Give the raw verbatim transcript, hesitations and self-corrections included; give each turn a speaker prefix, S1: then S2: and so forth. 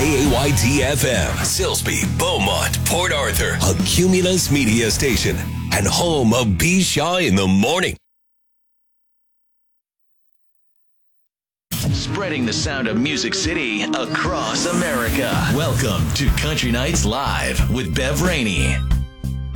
S1: K A Y T F M, Silsbee, Beaumont, Port Arthur, a Cumulus media station, and home of B. Shaw in the Morning.
S2: Spreading the sound of Music City across America. Welcome to Country Nights Live with Bev Rainey.